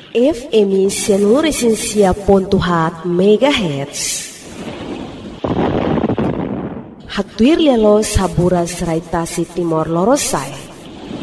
FM 106.7 MHz. Haktuir lialo sabura serai Tasik Timor Lorosai.